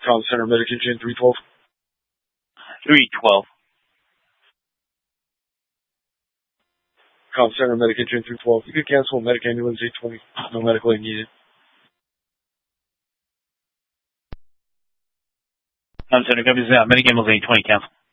Com Center Medic Engine 312. 312. Com Center Medic Engine 312. You can cancel Medic Ambulance 820. No medical aid needed. Com Center, Medic Ambulance 820, cancel.